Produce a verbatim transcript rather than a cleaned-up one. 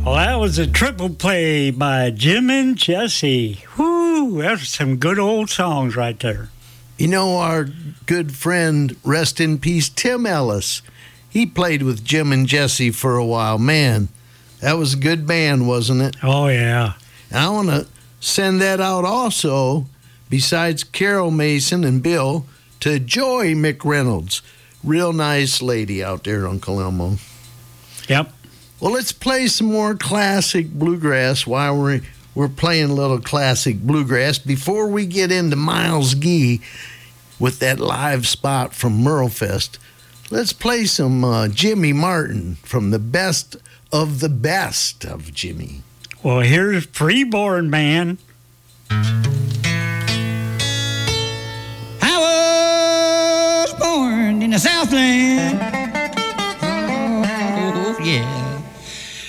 Well, that was a triple play by Jim and Jesse. Whoo, that's some good old songs right there. You know, our good friend, rest in peace, Tim Ellis, he played with Jim and Jesse for a while. Man, that was a good band, wasn't it? Oh, yeah. And I want to send that out also, besides Carol Mason and Bill, to Joy McReynolds. Real nice lady out there, Uncle Elmo. Yep. Well, let's play some more classic bluegrass while we're, we're playing a little classic bluegrass before we get into Miles Gee with that live spot from Merlefest. Let's play some uh, Jimmy Martin from the best of the best of Jimmy. Well, here's Freeborn Man. I was born in the Southland. Oh, yeah.